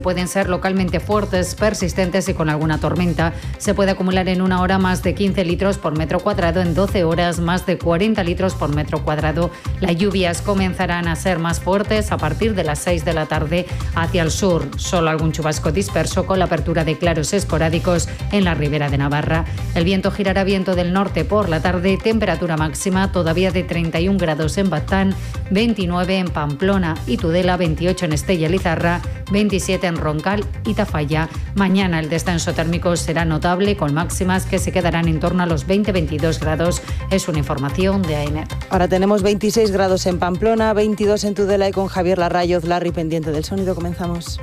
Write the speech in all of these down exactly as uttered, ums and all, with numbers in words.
Pueden ser localmente fuertes, persistentes y con alguna tormenta. Se puede acumular en una hora más de quince litros por metro cuadrado, en doce horas más de cuarenta litros por metro cuadrado. Las lluvias comenzarán a ser más fuertes a partir de las seis de la tarde hacia el sur. Solo algún chubasco disperso con la apertura de claros esporádicos en la ribera de Navarra. El viento girará viento del norte por la tarde, temperatura máxima todavía de treinta y un grados en Baztán, veintinueve en Pamplona y Tudela, veintiocho en Estella y Lizarra, veintisiete en Roncal y Tafalla. Mañana el descenso térmico será notable, con máximas que se quedarán en torno a los veinte a veintidós grados. Es una información de AEMET. Ahora tenemos veintiséis grados en Pamplona, veintidós en Tudela y con Javier Larrayoz, Larry, pendiente del sonido. Comenzamos.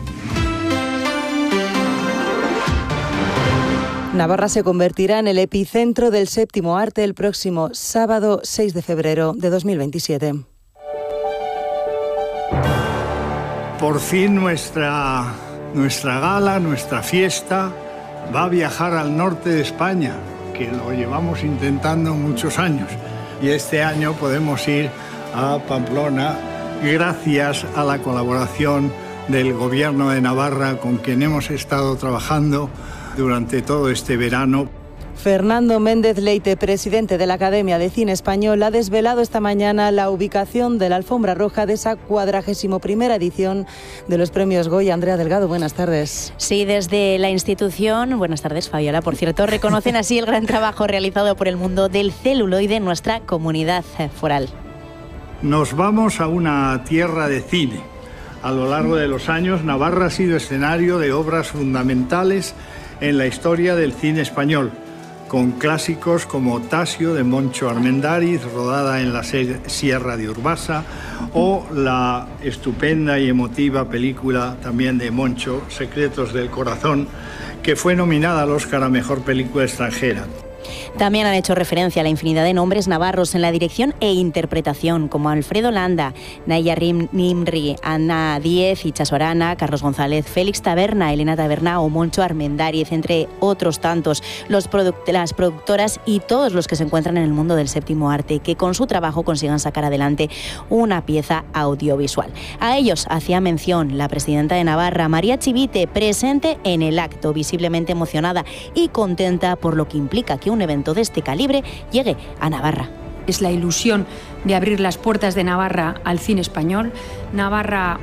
Navarra se convertirá en el epicentro del séptimo arte el próximo sábado seis de febrero de dos mil veintisiete. Por fin nuestra, nuestra gala, nuestra fiesta, va a viajar al norte de España, que lo llevamos intentando muchos años. Y este año podemos ir a Pamplona gracias a la colaboración del Gobierno de Navarra, con quien hemos estado trabajando durante todo este verano. Fernando Méndez Leite, presidente de la Academia de Cine Español, ha desvelado esta mañana la ubicación de la alfombra roja de esa cuadragésimo primera edición de los premios Goya. Andrea Delgado, buenas tardes. Sí, desde la institución, buenas tardes Fabiola, por cierto, reconocen así el gran trabajo realizado por el mundo del celuloide en nuestra comunidad foral. Nos vamos a una tierra de cine. A lo largo de los años, Navarra ha sido escenario de obras fundamentales en la historia del cine español, con clásicos como Tasio de Moncho Armendáriz, rodada en la Sierra de Urbasa, o la estupenda y emotiva película también de Moncho, Secretos del Corazón, que fue nominada al Oscar a Mejor Película Extranjera. También han hecho referencia a la infinidad de nombres navarros en la dirección e interpretación, como Alfredo Landa, Naya Nimri, Ana Díez, Itxaso Arana, Carlos González, Félix Taberna, Elena Taberna o Moncho Armendáriz, entre otros tantos, los product- las productoras y todos los que se encuentran en el mundo del séptimo arte, que con su trabajo consigan sacar adelante una pieza audiovisual. A ellos hacía mención la presidenta de Navarra, María Chivite, presente en el acto, visiblemente emocionada y contenta por lo que implica que un evento de este calibre llegue a Navarra. Es la ilusión de abrir las puertas de Navarra al cine español. Navarra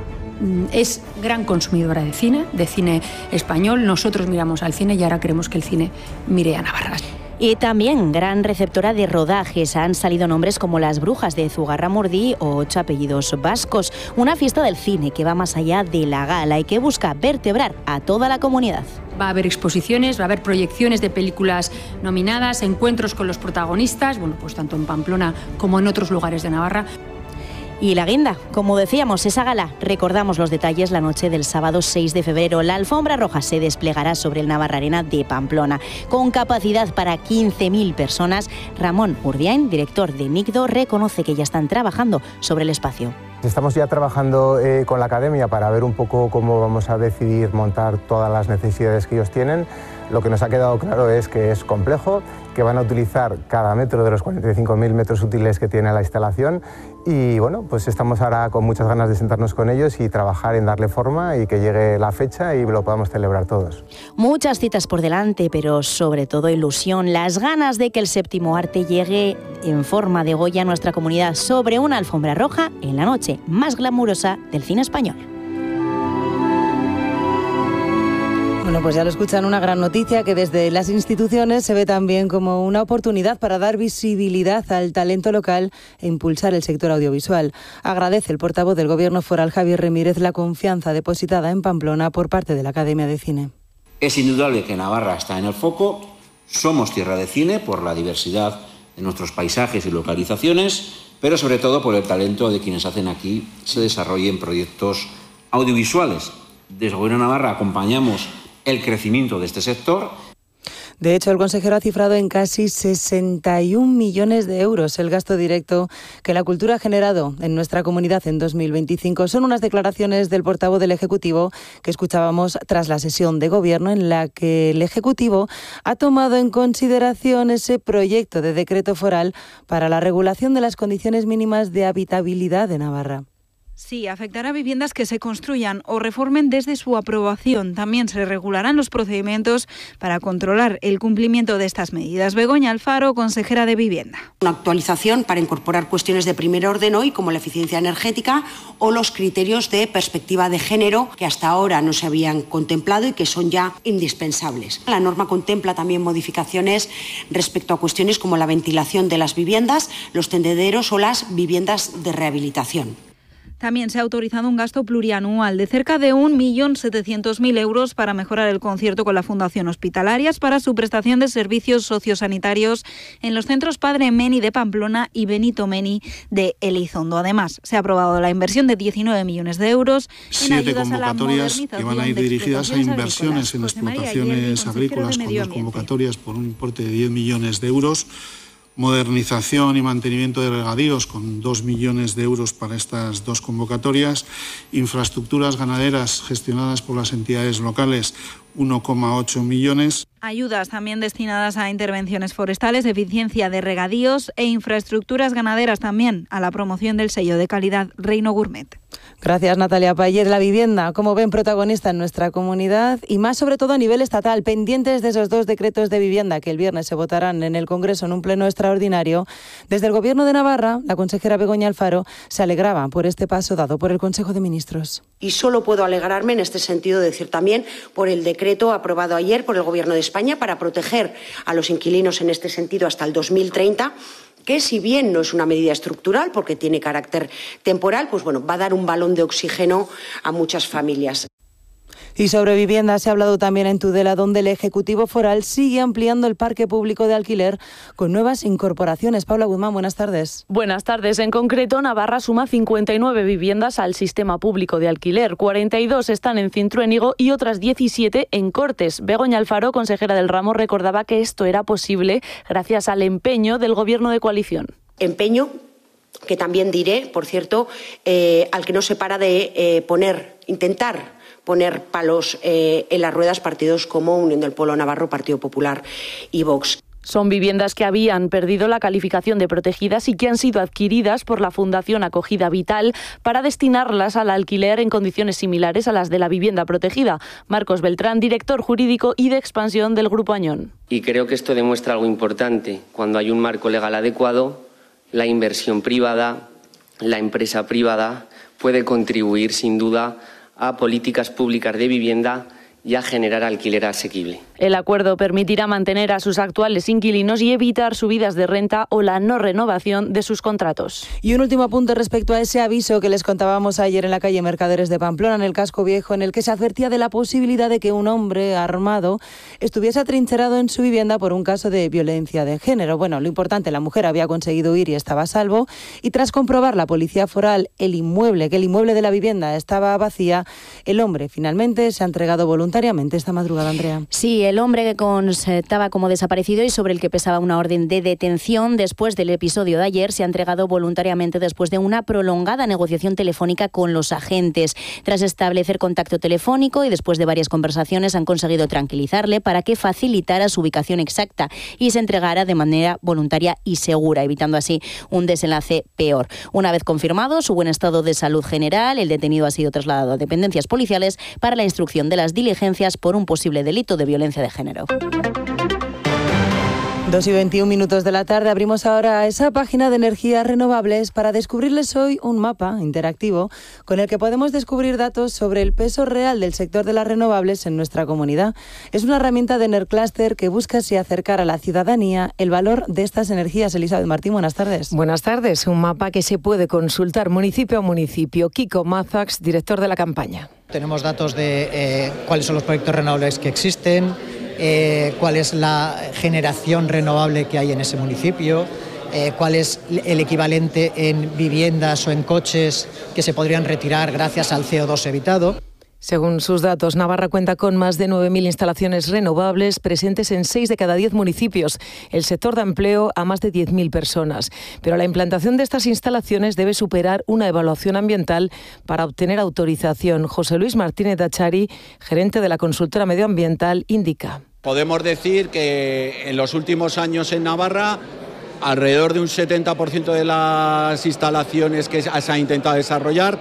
es gran consumidora de cine, de cine español. Nosotros miramos al cine y ahora queremos que el cine mire a Navarra. Y también gran receptora de rodajes. Han salido nombres como Las Brujas de Zugarramurdi o Ocho apellidos vascos. Una fiesta del cine que va más allá de la gala y que busca vertebrar a toda la comunidad. Va a haber exposiciones, va a haber proyecciones de películas nominadas, encuentros con los protagonistas, bueno, pues tanto en Pamplona como en otros lugares de Navarra. Y la guinda, como decíamos, esa gala, recordamos los detalles la noche del sábado seis de febrero. La alfombra roja se desplegará sobre el Navarra Arena de Pamplona, con capacidad para quince mil personas. Ramón Urdiain, director de NICDO, reconoce que ya están trabajando sobre el espacio. Estamos ya trabajando eh, con la Academia para ver un poco cómo vamos a decidir montar todas las necesidades que ellos tienen. Lo que nos ha quedado claro es que es complejo, que van a utilizar cada metro de los cuarenta y cinco mil metros útiles que tiene la instalación y bueno, pues estamos ahora con muchas ganas de sentarnos con ellos y trabajar en darle forma y que llegue la fecha y lo podamos celebrar todos. Muchas citas por delante, pero sobre todo ilusión, las ganas de que el séptimo arte llegue en forma de Goya a nuestra comunidad sobre una alfombra roja en la noche más glamurosa del cine español. Bueno, pues ya lo escuchan, una gran noticia que desde las instituciones se ve también como una oportunidad para dar visibilidad al talento local e impulsar el sector audiovisual. Agradece el portavoz del Gobierno foral, Javier Remírez, la confianza depositada en Pamplona por parte de la Academia de Cine. Es indudable que Navarra está en el foco. Somos tierra de cine por la diversidad de nuestros paisajes y localizaciones, pero sobre todo por el talento de quienes hacen aquí se desarrollen proyectos audiovisuales. Desde el Gobierno de Navarra acompañamos el crecimiento de este sector. De hecho, el consejero ha cifrado en casi sesenta y un millones de euros el gasto directo que la cultura ha generado en nuestra comunidad en dos mil veinticinco. Son unas declaraciones del portavoz del Ejecutivo que escuchábamos tras la sesión de Gobierno, en la que el Ejecutivo ha tomado en consideración ese proyecto de decreto foral para la regulación de las condiciones mínimas de habitabilidad de Navarra. Sí, afectará a viviendas que se construyan o reformen desde su aprobación. También se regularán los procedimientos para controlar el cumplimiento de estas medidas. Begoña Alfaro, consejera de Vivienda. Una actualización para incorporar cuestiones de primer orden hoy, como la eficiencia energética o los criterios de perspectiva de género que hasta ahora no se habían contemplado y que son ya indispensables. La norma contempla también modificaciones respecto a cuestiones como la ventilación de las viviendas, los tendederos o las viviendas de rehabilitación. También se ha autorizado un gasto plurianual de cerca de un millón setecientos mil euros para mejorar el concierto con la Fundación Hospitalarias para su prestación de servicios sociosanitarios en los centros Padre Meni de Pamplona y Benito Meni de Elizondo. Además, se ha aprobado la inversión de diecinueve millones de euros en ayudas a la modernización que van a ir dirigidas a inversiones en explotaciones agrícolas, con dos convocatorias por un importe de diez millones de euros. Modernización y mantenimiento de regadíos con dos millones de euros para estas dos convocatorias, infraestructuras ganaderas gestionadas por las entidades locales, uno coma ocho millones. Ayudas también destinadas a intervenciones forestales, eficiencia de regadíos e infraestructuras ganaderas también a la promoción del sello de calidad Reino Gourmet. Gracias, Natalia Payer. La vivienda, como ven, protagonista en nuestra comunidad y más sobre todo a nivel estatal, pendientes de esos dos decretos de vivienda que el viernes se votarán en el Congreso en un pleno extraordinario. Desde el Gobierno de Navarra, la consejera Begoña Alfaro se alegraba por este paso dado por el Consejo de Ministros. Y solo puedo alegrarme en este sentido, decir también por el decreto aprobado ayer por el Gobierno de España para proteger a los inquilinos en este sentido hasta el dos mil treinta, que si bien no es una medida estructural porque tiene carácter temporal, pues bueno, va a dar un balón de oxígeno a muchas familias. Y sobre vivienda se ha hablado también en Tudela, donde el Ejecutivo Foral sigue ampliando el parque público de alquiler con nuevas incorporaciones. Paula Guzmán, buenas tardes. Buenas tardes. En concreto, Navarra suma cincuenta y nueve viviendas al sistema público de alquiler. cuarenta y dos están en Cintruénigo y otras diecisiete en Cortes. Begoña Alfaro, consejera del ramo, recordaba que esto era posible gracias al empeño del Gobierno de coalición. Empeño que también diré, por cierto, eh, al que no se para de eh, poner, intentar poner palos eh, en las ruedas partidos como Unión del Pueblo Navarro, Partido Popular y Vox. Son viviendas que habían perdido la calificación de protegidas y que han sido adquiridas por la Fundación Acogida Vital para destinarlas al alquiler en condiciones similares a las de la vivienda protegida. Marcos Beltrán, director jurídico y de expansión del Grupo Añón. Y creo que esto demuestra algo importante. Cuando hay un marco legal adecuado, la inversión privada, la empresa privada puede contribuir sin duda a políticas públicas de vivienda y a generar alquiler asequible. El acuerdo permitirá mantener a sus actuales inquilinos y evitar subidas de renta o la no renovación de sus contratos. Y un último apunte respecto a ese aviso que les contábamos ayer en la calle Mercaderes de Pamplona, en el Casco Viejo, en el que se advertía de la posibilidad de que un hombre armado estuviese atrincherado en su vivienda por un caso de violencia de género. Bueno, lo importante, la mujer había conseguido huir y estaba a salvo, y tras comprobar la policía foral el inmueble, que el inmueble de la vivienda estaba vacía, el hombre finalmente se ha entregado voluntariamente esta madrugada, Andrea. Sí, el hombre que constaba como desaparecido y sobre el que pesaba una orden de detención después del episodio de ayer se ha entregado voluntariamente después de una prolongada negociación telefónica con los agentes. Tras establecer contacto telefónico y después de varias conversaciones han conseguido tranquilizarle para que facilitara su ubicación exacta y se entregara de manera voluntaria y segura, evitando así un desenlace peor. Una vez confirmado su buen estado de salud general, el detenido ha sido trasladado a dependencias policiales para la instrucción de las diligencias por un posible delito de violencia de género. dos y veintiún minutos de la tarde, abrimos ahora esa página de energías renovables para descubrirles hoy un mapa interactivo con el que podemos descubrir datos sobre el peso real del sector de las renovables en nuestra comunidad. Es una herramienta de Enercluster que busca así acercar a la ciudadanía el valor de estas energías. Elizabeth Martín, buenas tardes. Buenas tardes, un mapa que se puede consultar municipio a municipio. Kiko Mazax, director de la campaña. Tenemos datos de eh, cuáles son los proyectos renovables que existen, eh, cuál es la generación renovable que hay en ese municipio, eh, cuál es el equivalente en viviendas o en coches que se podrían retirar gracias al C O dos evitado. Según sus datos, Navarra cuenta con más de nueve mil instalaciones renovables presentes en seis de cada diez municipios. El sector da empleo a más de diez mil personas. Pero la implantación de estas instalaciones debe superar una evaluación ambiental para obtener autorización. José Luis Martínez Dachari, gerente de la consultora medioambiental, indica. Podemos decir que en los últimos años en Navarra, alrededor de un setenta por ciento de las instalaciones que se ha intentado desarrollar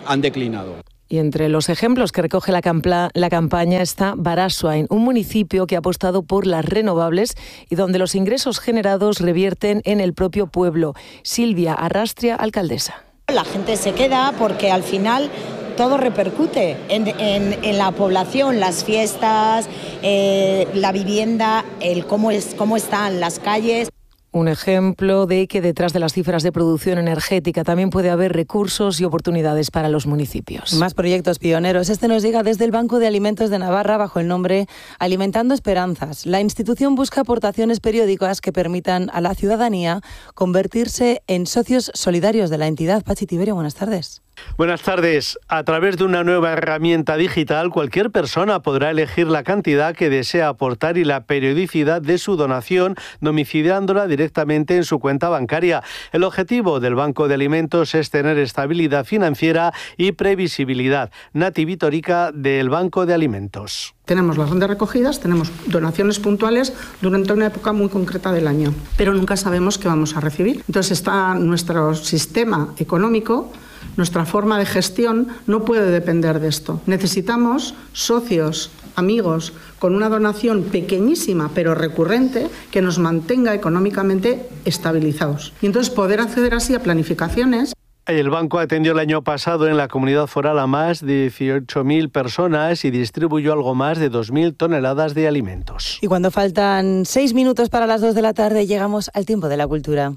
han declinado. Y entre los ejemplos que recoge la, campla, la campaña está Barassuain, un municipio que ha apostado por las renovables y donde los ingresos generados revierten en el propio pueblo. Silvia Arrastria, alcaldesa. La gente se queda porque al final todo repercute en, en, en la población, las fiestas, eh, la vivienda, el cómo, es, cómo están las calles. Un ejemplo de que detrás de las cifras de producción energética también puede haber recursos y oportunidades para los municipios. Más proyectos pioneros. Este nos llega desde el Banco de Alimentos de Navarra bajo el nombre Alimentando Esperanzas. La institución busca aportaciones periódicas que permitan a la ciudadanía convertirse en socios solidarios de la entidad. Pachi Tiberio, buenas tardes. Buenas tardes. A través de una nueva herramienta digital, cualquier persona podrá elegir la cantidad que desea aportar y la periodicidad de su donación, domiciliándola directamente en su cuenta bancaria. El objetivo del Banco de Alimentos es tener estabilidad financiera y previsibilidad. Nati Vitorica, del Banco de Alimentos. Tenemos las grandes recogidas, tenemos donaciones puntuales durante una época muy concreta del año, pero nunca sabemos qué vamos a recibir. Entonces está nuestro sistema económico. Nuestra forma de gestión no puede depender de esto. Necesitamos socios, amigos, con una donación pequeñísima pero recurrente que nos mantenga económicamente estabilizados. Y entonces poder acceder así a planificaciones. El banco atendió el año pasado en la comunidad foral a más de dieciocho mil personas y distribuyó algo más de dos mil toneladas de alimentos. Y cuando faltan seis minutos para las dos de la tarde llegamos al tiempo de la cultura.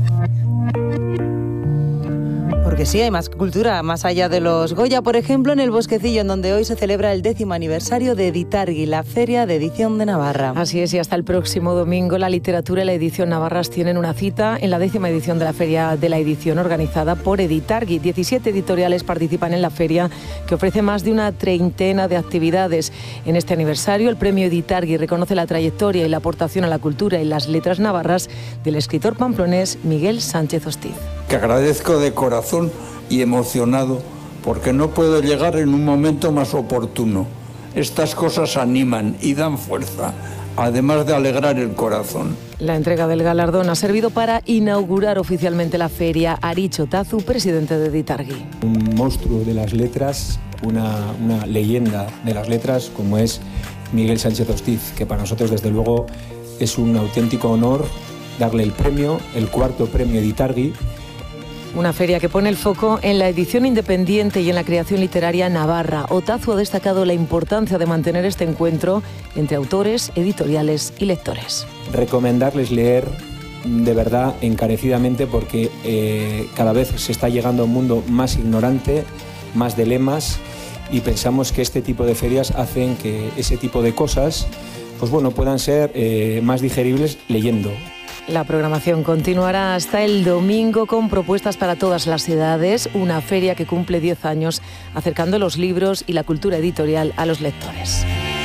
Porque sí, hay más cultura, más allá de los Goya, por ejemplo, en el Bosquecillo, en donde hoy se celebra el décimo aniversario de Editargi, la Feria de Edición de Navarra. Así es, y hasta el próximo domingo la literatura y la edición navarras tienen una cita en la décima edición de la Feria de la Edición organizada por Editargi. diecisiete editoriales participan en la feria, que ofrece más de una treintena de actividades. En este aniversario, el premio Editargi reconoce la trayectoria y la aportación a la cultura y las letras navarras del escritor pamplonés Miguel Sánchez Hostiz. Que agradezco de corazón y emocionado porque no puedo llegar en un momento más oportuno. Estas cosas animan y dan fuerza, además de alegrar el corazón. La entrega del galardón ha servido para inaugurar oficialmente la feria. Aritxo Tazu, presidente de Editargi. Un monstruo de las letras, una, una leyenda de las letras como es Miguel Sánchez Hostiz, que para nosotros desde luego es un auténtico honor darle el premio, el cuarto premio Editargi. Una feria que pone el foco en la edición independiente y en la creación literaria navarra. Otazu ha destacado la importancia de mantener este encuentro entre autores, editoriales y lectores. Recomendarles leer de verdad encarecidamente porque eh, cada vez se está llegando a un mundo más ignorante, más de lemas, y pensamos que este tipo de ferias hacen que ese tipo de cosas pues bueno, puedan ser eh, más digeribles leyendo. La programación continuará hasta el domingo con propuestas para todas las edades, una feria que cumple diez años acercando los libros y la cultura editorial a los lectores.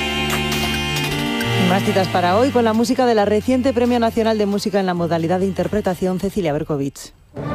Más citas para hoy con la música de la reciente Premio Nacional de Música en la modalidad de interpretación Cecilia Berkovich.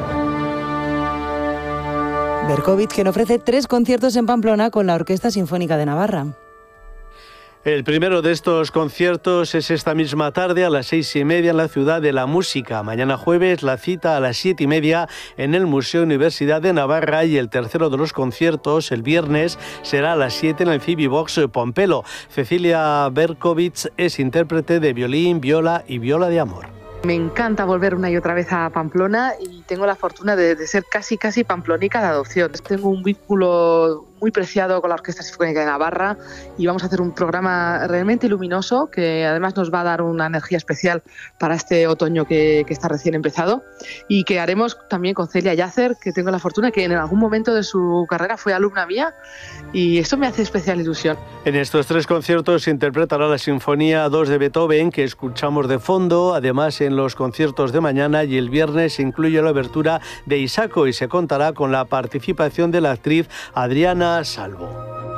Berkovich, quien ofrece tres conciertos en Pamplona con la Orquesta Sinfónica de Navarra. El primero de estos conciertos es esta misma tarde a las seis y media en la Ciudad de la Música. Mañana jueves la cita a las siete y media en el Museo Universidad de Navarra, y el tercero de los conciertos el viernes será a las siete en el Cibibox Pompelo. Cecilia Berkovich es intérprete de violín, viola y viola de amor. Me encanta volver una y otra vez a Pamplona y tengo la fortuna de, de ser casi casi pamplónica de adopción. Tengo un vínculo muy preciado con la Orquesta Sinfónica de Navarra y vamos a hacer un programa realmente luminoso que además nos va a dar una energía especial para este otoño que, que está recién empezado, y que haremos también con Celia Yacer, que tengo la fortuna que en algún momento de su carrera fue alumna mía, y esto me hace especial ilusión. En estos tres conciertos se interpretará la Sinfonía dos de Beethoven, que escuchamos de fondo. Además, en los conciertos de mañana y el viernes se incluye la obertura de Isaco y se contará con la participación de la actriz Adriana Salvo.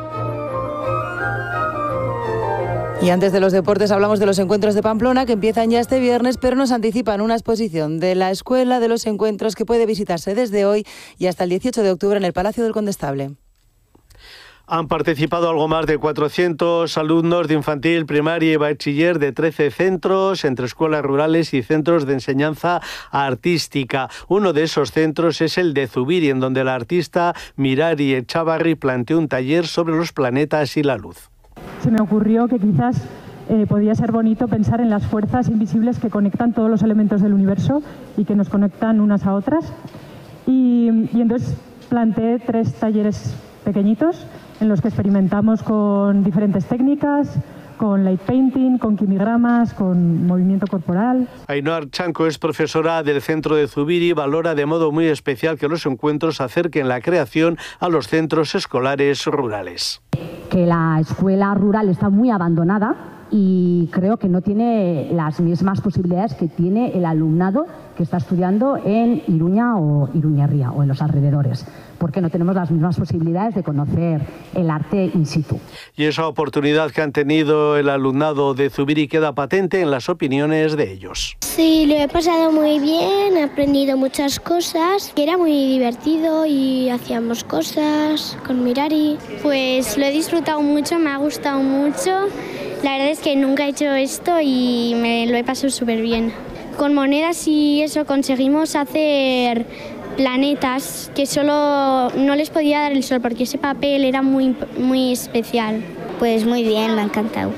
Y antes de los deportes hablamos de los encuentros de Pamplona, que empiezan ya este viernes, pero nos anticipan una exposición de la Escuela de los Encuentros que puede visitarse desde hoy y hasta el dieciocho de octubre en el Palacio del Condestable. Han participado algo más de cuatrocientos alumnos de infantil, primaria y bachiller de trece centros, entre escuelas rurales y centros de enseñanza artística. Uno de esos centros es el de Zubiri, en donde la artista Mirari Echavarri planteó un taller sobre los planetas y la luz. Se me ocurrió que quizás eh, podía ser bonito pensar en las fuerzas invisibles que conectan todos los elementos del universo y que nos conectan unas a otras. Y, y entonces planteé tres talleres pequeñitos en los que experimentamos con diferentes técnicas, con light painting, con quimigramas, con movimiento corporal. Ainhoa Archanco es profesora del centro de Zubiri y valora de modo muy especial que los encuentros acerquen la creación a los centros escolares rurales. Que la escuela rural está muy abandonada y creo que no tiene las mismas posibilidades que tiene el alumnado que está estudiando en Iruña o Iruñerría o en los alrededores, porque no tenemos las mismas posibilidades de conocer el arte in situ. Y esa oportunidad que han tenido el alumnado de Zubiri queda patente en las opiniones de ellos. Sí, lo he pasado muy bien, he aprendido muchas cosas, era muy divertido y hacíamos cosas con Mirari. Pues lo he disfrutado mucho, me ha gustado mucho. La verdad es que nunca he hecho esto y me lo he pasado súper bien. Con monedas y eso conseguimos hacer planetas que solo no les podía dar el sol porque ese papel era muy, muy especial. Pues muy bien, me ha encantado.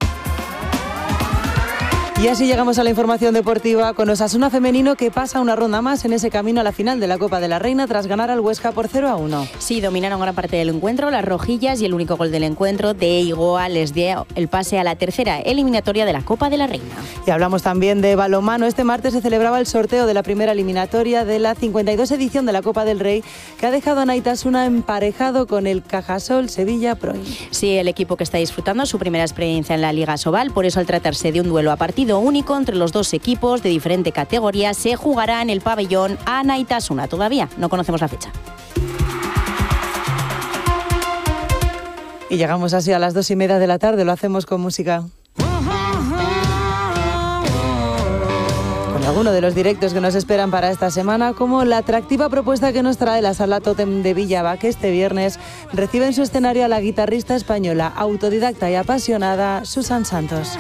Y así llegamos a la información deportiva con Osasuna femenino, que pasa una ronda más en ese camino a la final de la Copa de la Reina tras ganar al Huesca por cero a uno. Sí, dominaron gran parte del encuentro las rojillas y el único gol del encuentro de Igoa les dio el pase a la tercera eliminatoria de la Copa de la Reina. Y hablamos también de balonmano. Este martes se celebraba el sorteo de la primera eliminatoria de la cincuenta y dos edición de la Copa del Rey, que ha dejado a Naitasuna emparejado con el Cajasol Sevilla Pro. Sí, el equipo que está disfrutando su primera experiencia en la Liga Sobal, por eso al tratarse de un duelo a partido único entre los dos equipos de diferente categoría, se jugará en el pabellón a Naitasuna. Todavía no conocemos la fecha. Y llegamos así a las dos y media de la tarde, lo hacemos con música. Con alguno de los directos que nos esperan para esta semana, como la atractiva propuesta que nos trae la Sala Tótem de Villaba, que este viernes recibe en su escenario a la guitarrista española, autodidacta y apasionada, Susan Santos.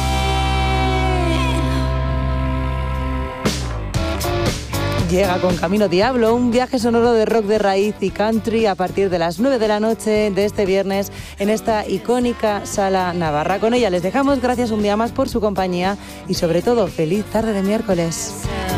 Llega con Camino Diablo, un viaje sonoro de rock de raíz y country a partir de las nueve de la noche de este viernes en esta icónica Sala Navarra. Con ella les dejamos, gracias un día más por su compañía y sobre todo, feliz tarde de miércoles.